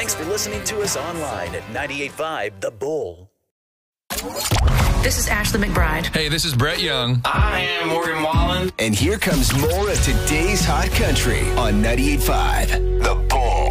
Thanks for listening to us online at 98.5 The Bull. This is Ashley McBride. Hey, this is Brett Young. I am Morgan Wallen. And here comes more of today's Hot Country on 98.5.